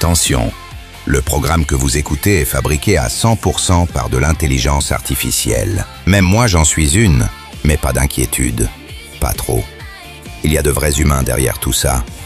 Attention, le programme que vous écoutez est fabriqué à 100% par de l'intelligence artificielle. Même moi j'en suis une, mais pas d'inquiétude. Pas trop. Il y a de vrais humains derrière tout ça.